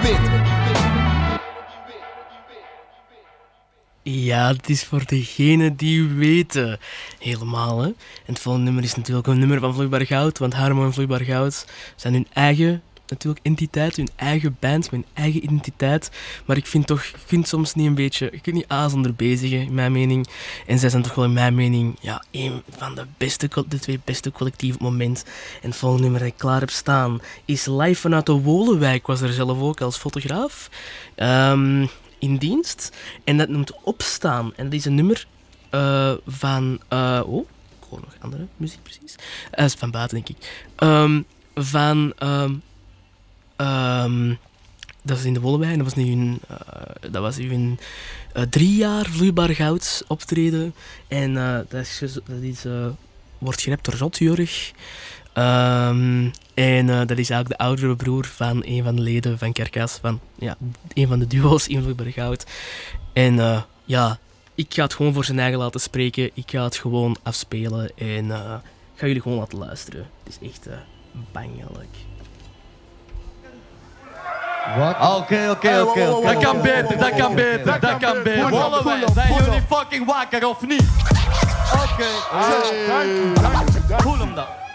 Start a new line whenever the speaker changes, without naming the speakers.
Ja, het is voor degenen die weten. Helemaal, hè. En het volgende nummer is natuurlijk een nummer van Vloeibaar Goud, want Harmo en Vloeibaar Goud zijn hun eigen, natuurlijk, entiteit, hun eigen band, hun eigen identiteit. Maar ik vind toch, je kunt soms niet een beetje, je kunt niet A zonder bezigen, in mijn mening. En zij zijn toch wel, in mijn mening, ja, een van de twee beste collectieven op het moment. En het volgende nummer dat ik klaar heb staan is live vanuit de Wolenwijk. Ik was er zelf ook als fotograaf. In dienst. En dat noemt Opstaan. En dat is een nummer van... ik hoor nog andere muziek precies. Dat is van buiten, denk ik. Dat is in de Wollewijn. Dat was hun 3 jaar Vloeibaar Goud optreden. En wordt gerept door Rotjurg. Dat is eigenlijk de oudere broer van een van de leden van Kerkas, van een van de duo's in Vloeibaar Goud. En ik ga het gewoon voor zijn eigen laten spreken. Ik ga het gewoon afspelen en ga jullie gewoon laten luisteren. Het is echt bangelijk.
Oké. Dat kan beter. Wollewijn, zijn jullie fucking wakker of niet? Oké. Voel hem dan.